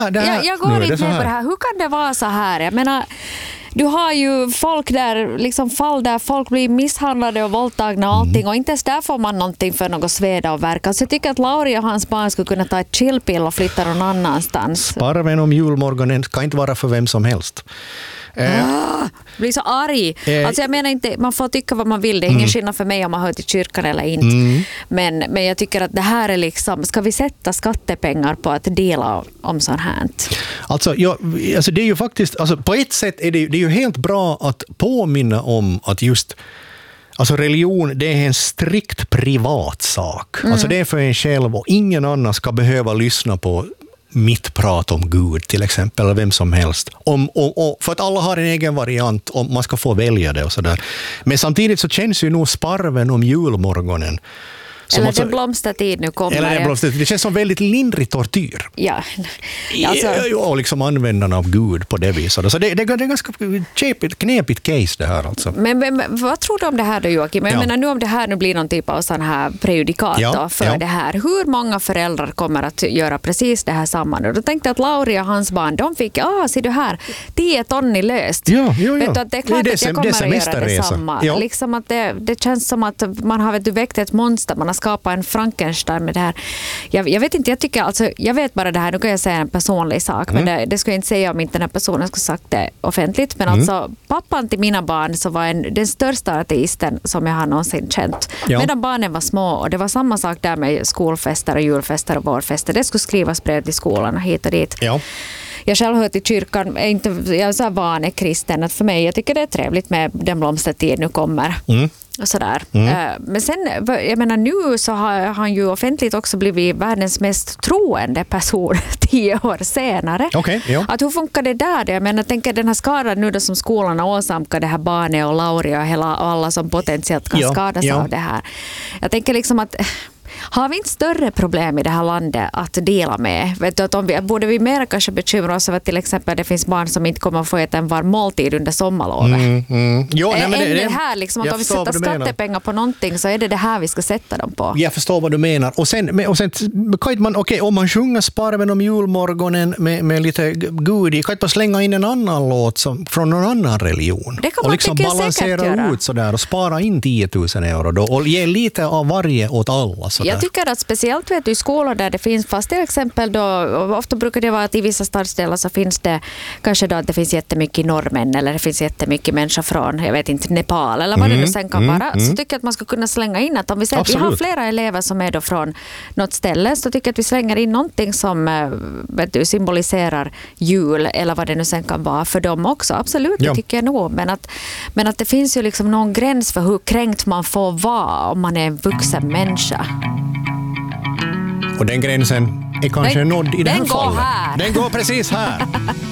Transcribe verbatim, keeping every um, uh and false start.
det här, jag, jag går inte med på det här. Hur kan det vara så här? Jag menar, du har ju folk där, liksom fall där folk blir misshandlade och våldtagna och allting, mm. och inte ens där får man någonting för något sveda och verka. Så jag tycker att Lauri och hans barn skulle kunna ta ett chillpill och flytta någon annanstans. Sparven om julmorgonen ska inte vara för vem som helst. Ah, blir så arg. Eh, alltså jag menar inte, man får tycka vad man vill. Det är ingen mm. skillnad för mig om man hör till kyrkan eller inte. Mm. Men, men jag tycker att det här är liksom, ska vi sätta skattepengar på att dela om sånt här? Alltså, ja, alltså det är ju faktiskt, alltså på ett sätt är det, det är ju helt bra att påminna om att just alltså religion, det är en strikt privat sak. Mm. Alltså det är för en själv och ingen annan ska behöva lyssna på mitt prat om Gud till exempel, eller vem som helst. Om, om, om, för att alla har en egen variant om man ska få välja det och sådär. Men samtidigt så känns ju nog sparven om julmorgonen. Eller alltså, den blomstertid nu kommer. Eller den blomstertid. Det känns som väldigt lindrig tortyr. Ja. Alltså. Och liksom användarna av Gud på det viset. Så det, det, det är ganska knepigt, knepigt case det här alltså. Men, men vad tror du om det här då, Joakim? Jag ja. menar nu om det här nu blir någon typ av sån här prejudikat ja. då för ja. det här. Hur många föräldrar kommer att göra precis det här samman? Och då tänkte jag att Lauri och hans barn, de fick, ah, ser du här, tio ton i löst. Ja, ja, ja. Vet du, att det är klart det är att jag kommer att göra detsamma. Ja. Liksom att det, det känns som att man har vet du, väckt ett monster, man har skapa en Frankenstein med det här. Jag, jag vet inte, jag tycker alltså, jag vet bara det här, nu kan jag säga en personlig sak, mm. men det, det skulle jag inte säga om inte den här personen skulle sagt det offentligt, men mm. alltså pappan till mina barn så var en, den största ateisten som jag har någonsin känt. Ja. Medan barnen var små, och det var samma sak där med skolfester och julfester och vårfester. Det skulle skrivas brev till skolan och hit och dit. Ja. Jag själv hör till kyrkan, är inte, jag är så van kristen, att för mig, jag tycker det är trevligt med den blomstertid nu kommer. Mm. Och sådär. Mm. Men sen, jag menar nu så har han ju offentligt också blivit världens mest troende person tio år senare. Okay, ja. Att hur funkar det där? Jag menar, tänker den här skadan nu då som skolan har åsamkat det här barnet och Lauri och hela, alla som potentiellt kan ja, skadas ja. av det här. Jag tänker liksom att har vi inte större problem i det här landet att dela med? Vet du, att om vi, borde vi mer kanske bekymra oss över till exempel det finns barn som inte kommer att få äta en varm måltid under sommarlovet? Mm, mm. Jo, nej, men det, det här liksom att om vi sätter skattepengar på någonting så är det det här vi ska sätta dem på. Jag förstår vad du menar. Och sen, och sen kan man, okej, om man sjunger sparven om julmorgonen med, med lite Gud, kan man slänga in en annan låt som, från någon annan religion? Det kan man och liksom balansera ut sådär och spara in tio tusen euro då, och ge lite av varje åt alla. Sådär. Jag tycker att speciellt vet du, i skolor där det finns, fast till exempel då, ofta brukar det vara att i vissa stadsdelar så finns det kanske då att det finns jättemycket norrmän eller det finns jättemycket människor från, jag vet inte, Nepal eller vad mm, det nu sen kan mm, vara, mm. så tycker jag att man ska kunna slänga in att om vi säger att vi har flera elever som är då från något ställe, så tycker jag att vi slänger in någonting som vet du, symboliserar jul eller vad det nu sen kan vara för dem också, absolut, det ja. tycker jag nog, men att, men att det finns ju liksom någon gräns för hur kränkt man får vara om man är en vuxen människa. Och den gränsen är kanske den, nådd i det här den fallet. Här. Den går precis här.